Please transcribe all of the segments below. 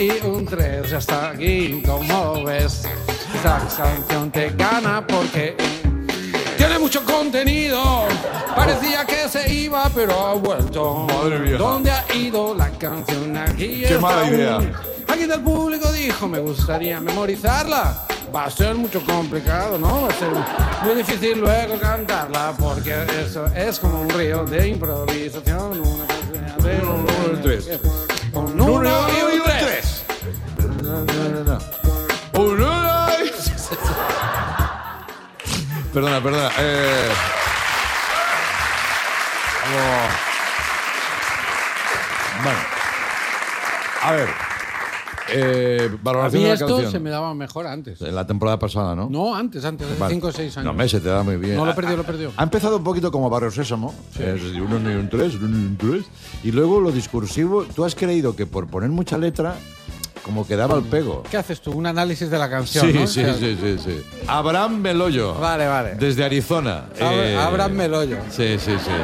y un 3. Hasta aquí, como ves, esta canción te gana porque tiene mucho contenido. Parecía que se iba, pero ha vuelto. Madre mía. ¿Dónde ha ido la canción? Aquí Qué mala está idea. Alguien del público dijo, me gustaría memorizarla. Va a ser mucho complicado, ¿no? Va a ser muy difícil luego cantarla, porque eso es como un río de improvisación. Una canción de Uno y un tres. Un uno y un 3. Perdona. Vamos. Bueno. A ver. A Valoración mí de la esto canción. se me daba mejor antes. En la temporada pasada, ¿no? No, antes, hace Vale. 5 o 6 años. No, me se te da muy bien. No, lo perdió. Ha empezado un poquito como Barrio Sésamo, es de uno y un tres, y luego lo discursivo. Tú has creído que por poner mucha letra, como que daba el pego. ¿Qué haces tú? Un análisis de la canción, Sí, ¿no? sí, O sea, sí. Abraham Meloyo. Vale. Desde Arizona. Abraham Meloyo. Sí.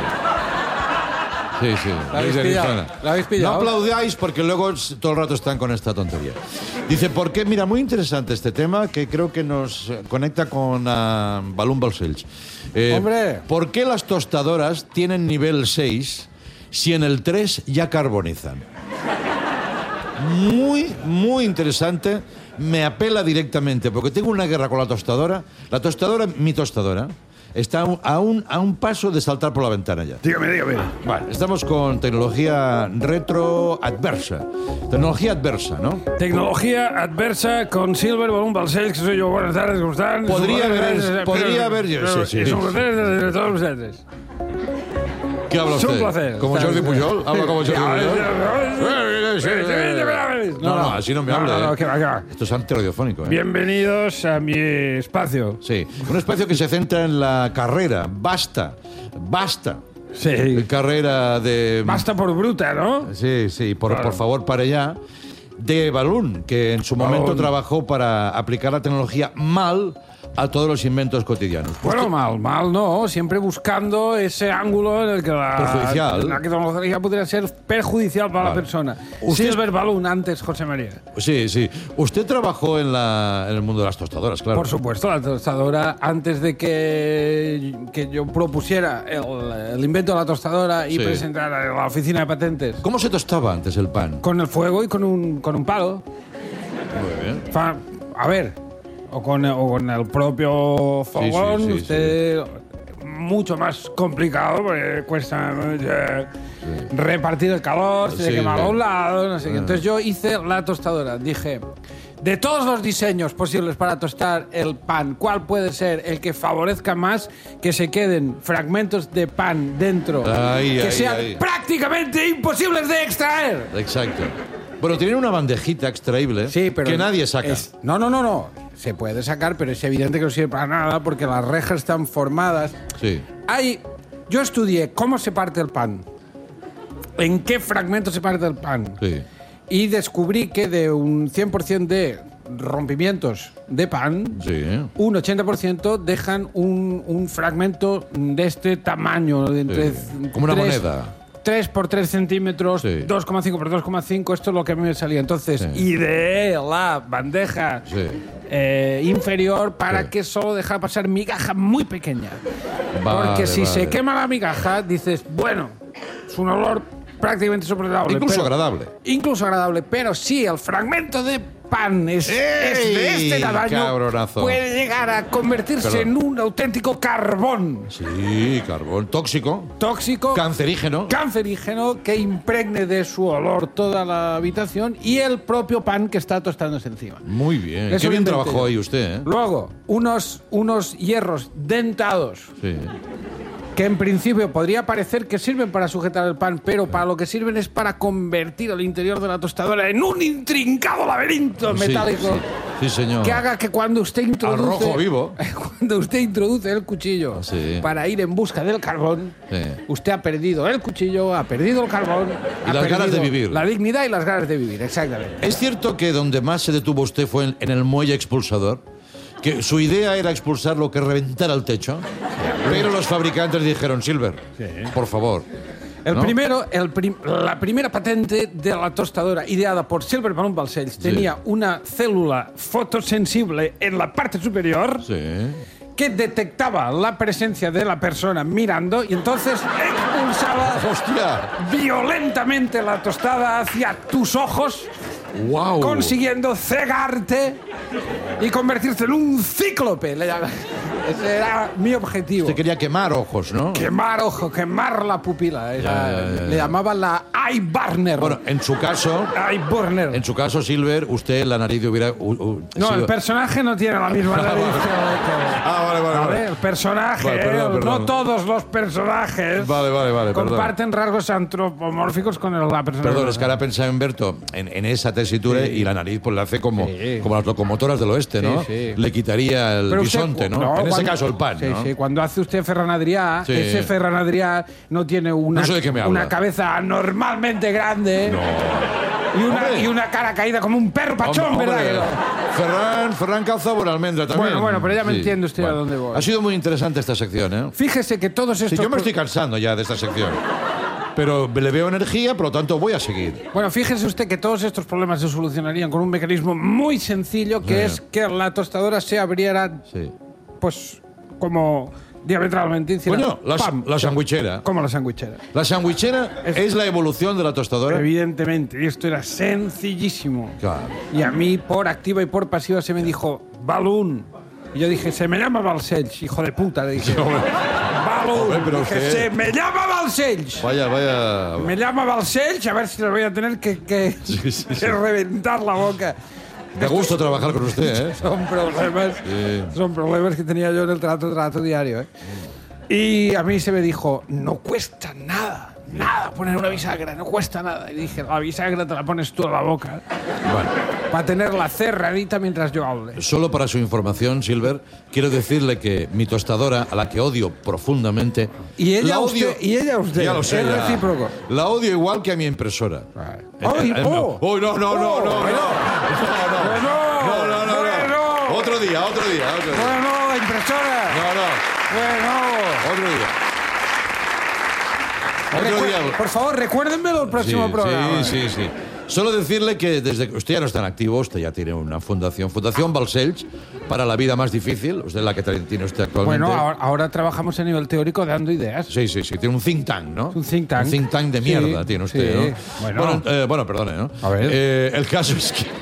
¿La habéis desde pillado? Arizona. ¿La habéis pillado? No aplaudáis porque luego todo el rato están con esta tontería. Dice, ¿por qué? Mira, muy interesante este tema que creo que nos conecta con Balún Balcells. ¡Hombre! ¿Por qué las tostadoras tienen nivel 6 si en el 3 ya carbonizan? Muy interesante. Me apela directamente porque tengo una guerra con la tostadora. Mi tostadora, está a un paso de saltar por la ventana ya. Dígame. Vale, estamos con tecnología retroadversa. Tecnología adversa, ¿no? Tecnología adversa con Silver Balún Balcells, que soy yo. Buenas tardes, ¿cómo están? Podría haber yo, sí. Es un placer de todos ustedes. ¿Qué habla Es usted? un placer. ¿Como Jordi Pujol? ¿Habla como Jordi Pujol? No, así no me hable. No, que va. Esto es antirradiofónico, ¿eh? Bienvenidos a mi espacio. Sí, un espacio que se centra en la carrera. Basta. Sí. Carrera de... Basta por bruta, ¿no? Sí, por Claro. favor, para allá. De Balún, que en su momento Balún. trabajó para aplicar la tecnología mal a todos los inventos cotidianos. Bueno, mal no. Siempre buscando ese ángulo en el que Perjudicial. la tecnología podría ser perjudicial para la persona. Usted- Silver Balún, antes José María. Sí. Usted trabajó en el mundo de las tostadoras, claro. Por supuesto, la tostadora, antes de que yo propusiera el invento de la tostadora y Sí. presentara a la oficina de patentes ¿Cómo se tostaba antes el pan? con el fuego y con un palo. Muy bien. A ver, o con el propio fogón, sí, usted... Mucho más complicado porque cuesta repartir el calor, se Sí, quema a bien. un lado, no sé qué. Entonces yo hice la tostadora. Dije, de todos los diseños posibles para tostar el pan, ¿cuál puede ser el que favorezca más que se queden fragmentos de pan dentro que sean prácticamente imposibles de extraer? Exacto. Bueno, tienen una bandejita extraíble Sí, pero que nadie saca. No. Se puede sacar, pero es evidente que no sirve para nada porque las rejas están formadas. Sí. Yo estudié cómo se parte el pan, en qué fragmento se parte el pan. Sí. Y descubrí que de un 100% de rompimientos de pan, Sí. un 80% dejan un fragmento de este tamaño. De entre Como una 3 moneda. 3 por 3 centímetros, Sí. 2,5 por 2,5, esto es lo que a mí me salía. Entonces, Sí. ideé la bandeja Sí. inferior para Sí. que solo dejara pasar migaja muy pequeña. Vale, Porque si se vale. quema la migaja, dices, bueno, es un olor prácticamente soportable. Incluso pero- agradable. Incluso agradable, pero si el fragmento de pan es de este tamaño, cabronazo! puede llegar a convertirse en un auténtico carbón Sí, carbón. Tóxico. tóxico, Cancerígeno. cancerígeno, que impregne de su olor toda la habitación y el propio pan que está tostándose encima. Muy bien. Eso Qué bien lo inventé trabajó yo. ahí usted, ¿eh? Luego, unos hierros dentados Sí. que en principio podría parecer que sirven para sujetar el pan, pero para lo que sirven es para convertir el interior de la tostadora en un intrincado laberinto metálico. Sí, señor. Que haga que cuando usted introduce... rojo vivo. Cuando usted introduce el cuchillo Sí. para ir en busca del carbón, Sí. usted ha perdido el cuchillo, ha perdido el carbón... Y ha las ganas de perdido vivir. La dignidad y las ganas de vivir, exactamente. ¿Es cierto que donde más se detuvo usted fue en el muelle expulsador? Que su idea era expulsar lo que reventara el techo, pero los fabricantes dijeron, Silver, por favor, ¿no? La primera patente de la tostadora ideada por Silver Balloon Balcells tenía una célula fotosensible en la parte superior que detectaba la presencia de la persona mirando y entonces expulsaba violentamente la tostada hacia tus ojos, consiguiendo cegarte y convertirte en un cíclope. Ese era mi objetivo. Usted quería quemar ojos, ¿no? Quemar ojos, quemar la pupila. Le llamaban la eye burner. Bueno, en su caso... Eye burner. En su caso, Silver, usted la nariz hubiera... No, el personaje no tiene la misma nariz vale. El personaje, perdón. no todos los personajes comparten rasgos antropomórficos con la persona. Perdón, es que ahora pensaba en Berto en esa tesitura y la nariz pues la hace como las locomotoras del oeste, ¿no? Sí. Le quitaría el bisonte, ¿no? En ese caso el pan, ¿no? Sí, cuando hace usted Ferran Adrià, ese Ferran Adrià no tiene una cabeza anormalmente grande y una cara caída como un perro pachón, ¿verdad? Ferran calza por almendra también. Bueno, pero ya me entiende usted a dónde voy. Ha sido muy interesante esta sección, ¿eh? Fíjese que todos estos... yo me estoy cansando ya de esta sección. Pero le veo energía, por lo tanto voy a seguir. Bueno, fíjese usted que todos estos problemas se solucionarían con un mecanismo muy sencillo, que es que la tostadora se abriera, pues, como diametralmente. Coño, la sandwichera. Como la sandwichera. La sandwichera es la evolución de la tostadora. Evidentemente, y esto era sencillísimo. Claro. Y a mí, por activa y por pasiva, se me dijo, Balloon. Y yo dije, se me llama Balcells, hijo de puta, le dije. Balloon. Dije, se me llama Balcells. Vaya. Me llama Balcells, a ver si le voy a tener que reventar la boca. Da gusto trabajar con usted, ¿eh? Son problemas que tenía yo en el trato diario, ¿eh? Y a mí se me dijo, no cuesta nada poner una bisagra, no cuesta nada. Y dije, la bisagra te la pones tú a la boca. Bueno. Para tenerla cerradita mientras yo hable. Solo para su información, Silver, quiero decirle que mi tostadora, a la que odio profundamente... Y ella la odio, a usted. Ya lo sé, es recíproco. La odio igual que a mi impresora. No. Otro día. Bueno, la impresora. Otro día. Por favor, recuérdenmelo el próximo programa. Sí. Solo decirle que desde que usted ya no está en activo, usted ya tiene una Fundación Balcells para la vida más difícil, usted es la que tiene usted actualmente. Bueno, ahora trabajamos a nivel teórico dando ideas. Sí, tiene un think tank, ¿no? Un think tank. Un think tank de mierda tiene usted, ¿no? Bueno, perdone, ¿no? A ver. El caso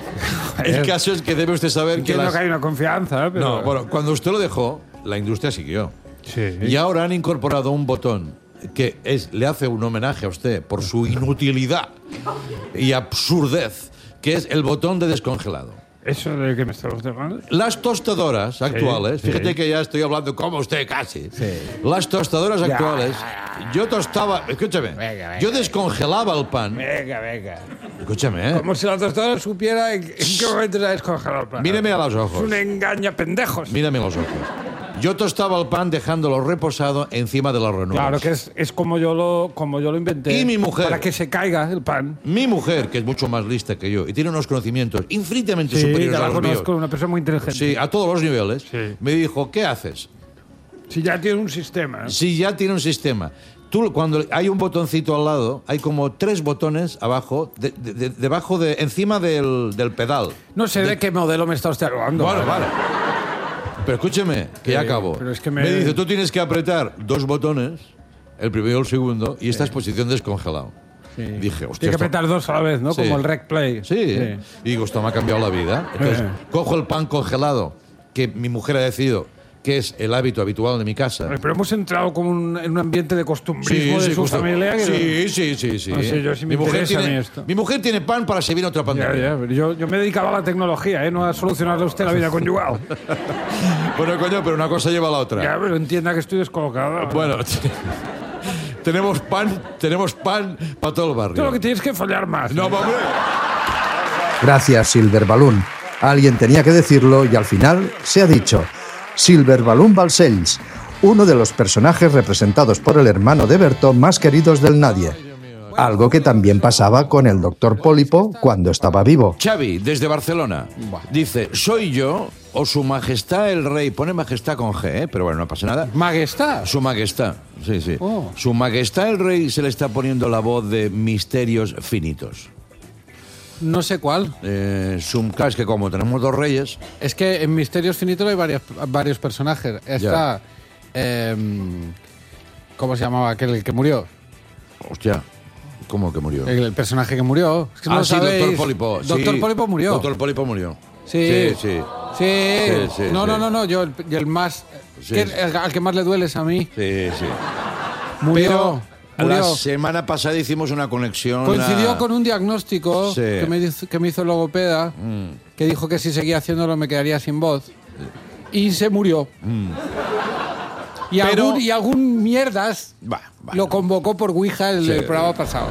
es que debe usted saber que hay una confianza, pero... No, bueno, cuando usted lo dejó, la industria siguió. Sí. Y ahora han incorporado un botón que le hace un homenaje a usted por su inutilidad y absurdez, que es el botón de descongelado. ¿Eso de que me estás hablando? Las tostadoras actuales, fíjate que ya estoy hablando como usted casi. Las tostadoras actuales, yo tostaba, escúchame, yo descongelaba el pan. Venga. Escúchame, Como si la tostadora supiera en qué momento se ha descongelado el pan. Míreme a los ojos. Es un engaña pendejos. Mírame a los ojos. Yo tostaba el pan dejándolo reposado encima de las ranuras. Claro, que es como yo lo inventé. Y mi mujer. Para que se caiga el pan. Mi mujer, que es mucho más lista que yo y tiene unos conocimientos infinitamente superiores a los míos. Sí, la conozco, una persona muy inteligente. Sí, a todos los niveles. Sí. Me dijo, ¿qué haces? Si ya tiene un sistema. Si ya tiene un sistema. Tú, cuando hay un botoncito al lado, hay como 3 botones abajo, encima del pedal. No sé de qué modelo me está usted hablando. Vale. Pero escúcheme, que ya acabo. Pero es que me dice, tú tienes que apretar 2 botones, el primero y el segundo, y esta es posición descongelado. Sí. Dije, hostia. Tiene que apretar 2 a la vez, ¿no? Sí. Como el rec play. Sí. Y digo, esto me ha cambiado la vida. Entonces, cojo el pan congelado, que mi mujer ha decidido que es el hábito habitual de mi casa. Pero hemos entrado como en un ambiente de costumbrismo de su familia. Sí. No sé, yo sí me interesa a mí esto. Mi mujer tiene pan para servir otra pandemia. Yo me dedicaba a la tecnología, no a solucionarle a usted la vida conyugal. Bueno, coño, pero una cosa lleva a la otra. Ya, pero entienda que estoy descolocado. Bueno, tenemos pan para todo el barrio. Tú lo que tienes que follar más. No, hombre. Gracias, Silver Balloon. Alguien tenía que decirlo y al final se ha dicho. Silver Balloon Balcells, uno de los personajes representados por el hermano de Berto más queridos del nadie. algo que también pasaba con el doctor Pólipo cuando estaba vivo. Xavi, desde Barcelona, dice, soy yo o su majestad el rey. Pone majestad con G, pero bueno, no pasa nada. ¿Majestad? Su majestad, sí. Oh. Su majestad el rey se le está poniendo la voz de Misterios Finitos. No sé cuál. Claro, es que como tenemos dos reyes... Es que en Misterios Finitos hay varios personajes. Está... ¿cómo se llamaba aquel el que murió? Hostia, ¿cómo que murió? El personaje que murió. Es que no lo sí, sabéis. Doctor Pólipo. Doctor Pólipo murió. Doctor Pólipo murió. Sí. Sí. No. Yo el más... Sí, que sí. al que más le duele es a mí. Sí. Murió. La semana pasada hicimos una conexión. Coincidió con un diagnóstico Sí. que me hizo el logopeda, que dijo que si seguía haciéndolo me quedaría sin voz. Y se murió. Y, Pero- algún mierdas Va. lo convocó por Ouija el Sí. programa pasado.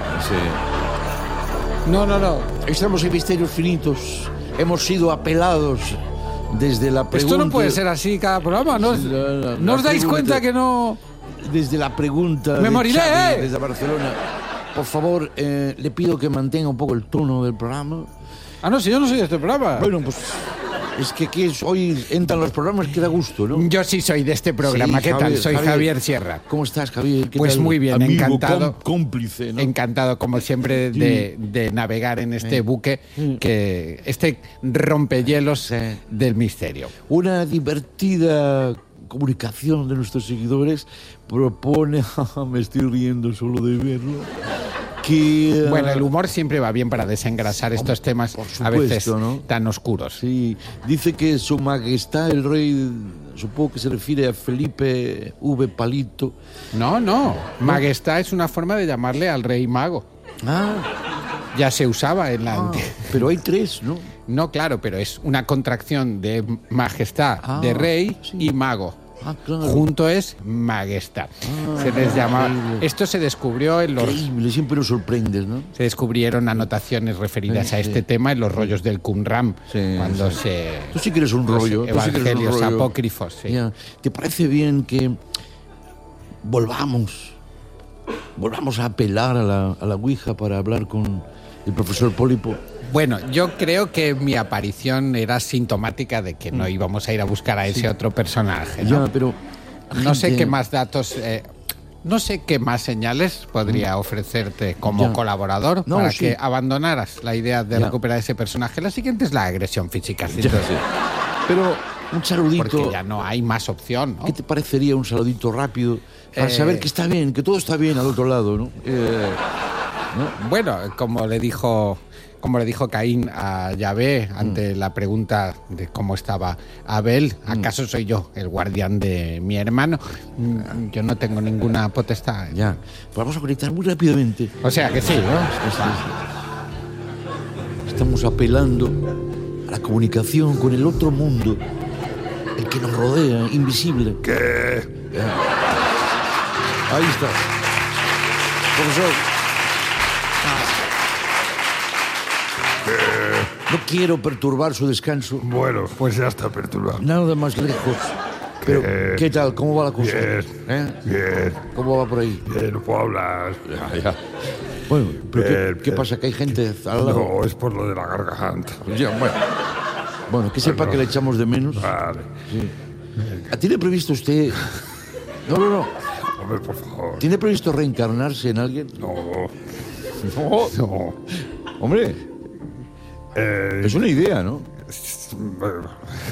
Sí. No. Estamos en Misterios Finitos. Hemos sido apelados desde la pregunta... Esto no puede ser así cada programa. ¿No os dais pregunta- cuenta que no...? Desde la pregunta Me de moriré, Xavi, desde Barcelona. Por favor, le pido que mantenga un poco el tono del programa. Ah, no, si yo no soy de este programa. Bueno, pues es que hoy entran los programas que da gusto, ¿no? Yo sí soy de este programa. Sí, ¿Qué tal? Javier, Soy Javier Sierra. ¿Cómo estás, Javier? ¿Qué Pues tal? muy bien, Amigo, encantado. Cómplice, ¿no? Encantado, como siempre, de navegar en este buque, que este rompehielos del misterio. Una divertida comunicación de nuestros seguidores propone, me estoy riendo solo de verlo, que... Bueno, el humor siempre va bien para desengrasar estos temas por a veces supuesto, ¿no? tan oscuros. Sí, dice que su majestad el rey, supongo que se refiere a Felipe V. Palito. No. Majestad es una forma de llamarle al rey mago. Ah, Ya se usaba en la... pero hay tres, ¿no? No, claro, pero es una contracción de majestad, de rey y mago. Ah, claro. Junto es majestad. Se les llama. increíble. Esto se descubrió en los. Increíble, siempre nos sorprendes, ¿no? Se descubrieron anotaciones referidas a este tema en los rollos del Qumran, cuando se. Tú sí que eres un los rollo. tú sí que eres un evangelios rollo. apócrifos. Sí. Ya. ¿Te parece bien que volvamos a apelar a la Ouija para hablar con el profesor Pólipo? Bueno, yo creo que mi aparición era sintomática de que no íbamos a ir a buscar a ese otro personaje, ¿no? Ya, pero... No sé gente- qué más datos, no sé qué más señales podría ofrecerte como Ya. colaborador No, para sí. que abandonaras la idea de Ya. recuperar ese personaje. La siguiente es la agresión física, sin Ya, duda, sí. Pero un saludito... porque ya no hay más opción, ¿no? ¿Qué te parecería un saludito rápido para saber que está bien, que todo está bien al otro lado, ¿no? Bueno, como le dijo Caín a Yahvé ante la pregunta de cómo estaba Abel, ¿acaso soy yo el guardián de mi hermano? Yo no tengo ninguna potestad. Ya. Pues vamos a conectar muy rápidamente. O sea que sí, ¿no? Estamos apelando a la comunicación con el otro mundo, el que nos rodea, invisible. ¿Qué? Ahí está. Profesor. No quiero perturbar su descanso. Bueno, pues ya está perturbado. Nada más lejos. Pero, ¿Qué? ¿qué tal? ¿Cómo va la cosa? Bien. Bien, ¿Cómo va por ahí? no puedo hablar. Bueno, pero Bien, ¿qué bien. pasa? ¿Que hay gente al lado? No, es por lo de la garganta. Ya, bueno, que sepa Bueno. que le echamos de menos. Vale. ¿Tiene previsto usted...? No. Hombre, por favor. ¿Tiene previsto reencarnarse en alguien? No. No. Hombre, es una idea, ¿no? Bueno,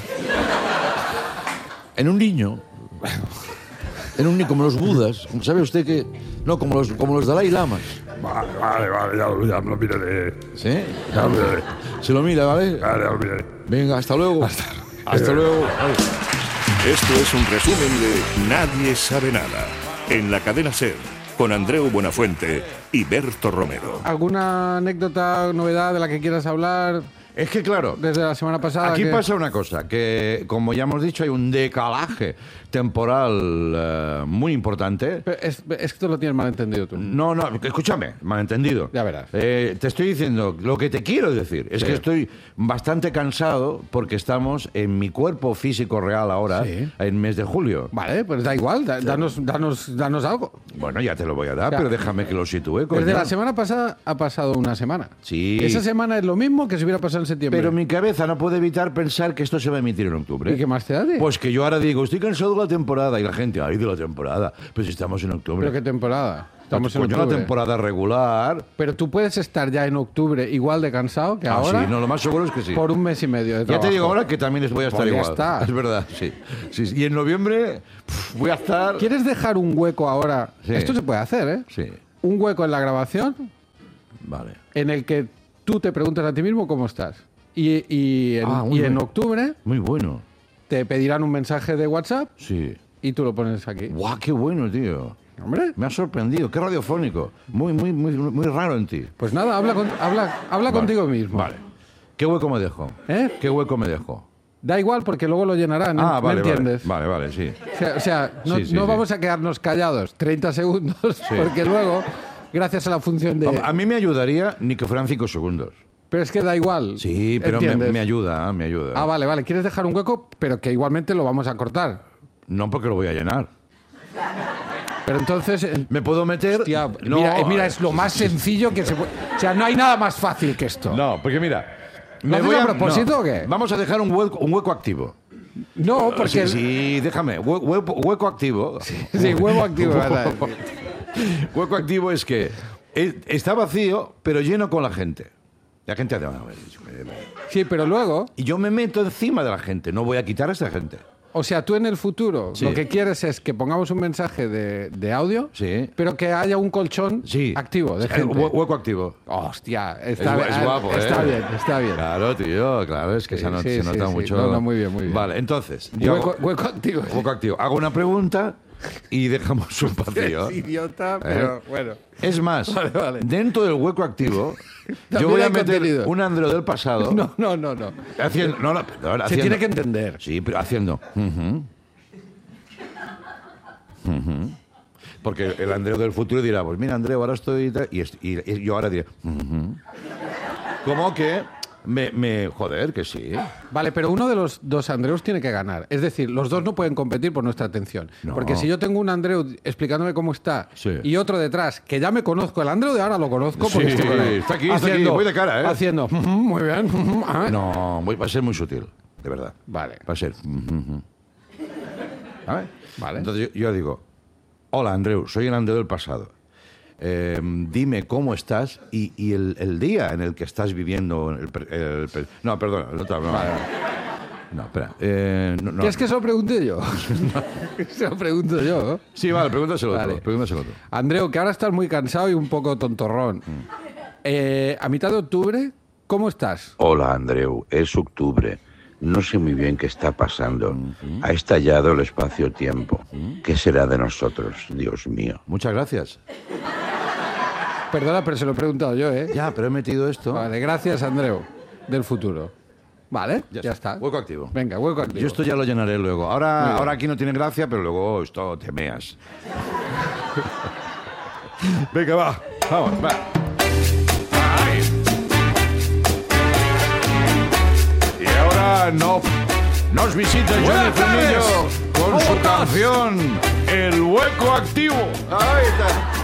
En un niño. En un niño, como los budas. ¿Sabe usted que...? No, como los Dalai Lamas. vale, ya lo miraré. ¿Sí? Ya lo miraré. Se lo mira, ¿vale? Vale, ya lo miraré. Venga, hasta luego. Hasta luego. Esto es un resumen de Nadie sabe nada, en la cadena SER, con Andreu Buenafuente y Berto Romero. ¿Alguna anécdota, novedad de la que quieras hablar? Es que claro, desde la semana pasada. aquí que- pasa una cosa, que como ya hemos dicho, hay un decalaje temporal muy importante. Pero es que esto lo tienes mal entendido tú. No, escúchame, malentendido. Ya verás. Te estoy diciendo, lo que te quiero decir es que estoy bastante cansado porque estamos en mi cuerpo físico real ahora, Sí. en mes de julio. Vale, pues da igual, danos algo. Bueno, ya te lo voy a dar, O sea, pero déjame que lo sitúe, coño. Desde la semana pasada ha pasado una semana. Sí. Esa semana es lo mismo que si hubiera pasado en septiembre. Pero mi cabeza no puede evitar pensar que esto se va a emitir en octubre. ¿Y qué más te da? Tío? Pues que yo ahora digo, estoy cansado de la temporada. Y la gente, ay, de la temporada. Pues estamos en octubre. ¿Pero qué temporada? Estamos en Coño, la octubre. temporada regular. Pero tú puedes estar ya en octubre igual de cansado que ahora Sí, no, lo más seguro es que sí. por un mes y medio de Ya trabajo. te digo ahora que también les voy a estar Pues ya igual. está. Es verdad, sí. Sí. Y en noviembre voy a estar... ¿Quieres dejar un hueco ahora? Sí. Esto se puede hacer, ¿eh? Sí, Un hueco en la grabación vale. en el que tú te preguntas a ti mismo cómo estás. Y muy en bien. octubre Muy bueno. te pedirán un mensaje de WhatsApp Sí. y tú lo pones aquí. ¡Guau, qué bueno, tío! Hombre, Me ha sorprendido. Qué radiofónico. Muy raro en ti. pues nada, habla contigo mismo. Vale. ¿Qué hueco me dejo? ¿Eh? ¿Qué hueco me dejo? Da igual porque luego lo llenarán, ¿eh? Ah, ¿Me vale, entiendes? Vale, sí. O sea, no, Sí, sí, no sí. vamos a quedarnos callados 30 segundos porque luego, gracias a la función de... A mí me ayudaría ni que fueran 5 segundos. Pero es que da igual. Sí, pero ¿entiendes? me ayuda, me ayuda. Ah, vale. Quieres dejar un hueco, pero que igualmente lo vamos a cortar. No porque lo voy a llenar. Pero entonces... ¿Me puedo meter? Hostia, No, mira, es lo más sencillo que se puede... O sea, no hay nada más fácil que esto. No, porque mira... ¿Lo haces a propósito o qué? Vamos a dejar un hueco activo. No, porque... Sí, déjame. Hueco activo. Sí, huevo activo, ¿verdad? Hueco activo es que está vacío, pero lleno con la gente. La gente hace... Sí, pero luego... Y yo me meto encima de la gente. No voy a quitar a esa gente. O sea, tú en el futuro Sí. lo que quieres es que pongamos un mensaje de audio, Sí. pero que haya un colchón Sí. activo de gente. Hueco activo. Hostia, Es guapo, está ¿eh? bien, está bien. Claro, tío, claro, es que Sí, se sí, nota sí. mucho. No, muy bien, muy bien. Vale, entonces, yo Hueco activo. hueco activo. Hago una pregunta y dejamos un vacío. Es idiota, pero bueno. Es más, Vale. dentro del hueco activo, yo También voy a hay meter contenido. un Andreu del pasado. No. Haciendo, perdón, Se haciendo- tiene que entender. Sí, pero haciendo. Porque el Andreu del futuro dirá, pues mira, Andreu, ahora estoy... Y yo ahora diré... Como que joder, que sí. Vale, pero uno de los dos Andreus tiene que ganar. Es decir, los dos no pueden competir por nuestra atención. No. Porque si yo tengo un Andreu explicándome cómo está Sí. y otro detrás, que ya me conozco, el Andreu de ahora lo conozco porque Sí, estoy con él. está aquí, voy de cara, ¿eh? Haciendo, muy bien. No, va a ser muy sutil, de verdad. Vale. Va a ser... ¿Sabes? Vale. Entonces yo digo, hola Andreu, soy el Andreu del pasado. Dime cómo estás y el día en el que estás viviendo... no, perdona. No, espera. No. ¿Quieres que se lo pregunte yo? Se lo pregunto yo, ¿no? Sí, vale, pregúntaselo Vale. tú. Pregúntaselo tú. Andreu, que ahora estás muy cansado y un poco tontorrón. A mitad de octubre, ¿cómo estás? Hola Andreu, es octubre. No sé muy bien qué está pasando. Ha estallado el espacio-tiempo. ¿Qué será de nosotros, Dios mío? Muchas gracias. Perdona, pero se lo he preguntado yo, ¿eh? Ya, pero he metido esto. Vale, gracias, Andreu, del futuro. Vale, ya está. Hueco activo. Venga, hueco activo. Yo esto ya lo llenaré luego. Muy Ahora bien. aquí no tiene gracia, pero luego esto te meas. Venga, va. Vamos, va. Ahí. Y ahora nos visita Johnny Buenas tardes. Frenillo con ¿Cómo su estás? canción El Hueco Activo. Ahí está.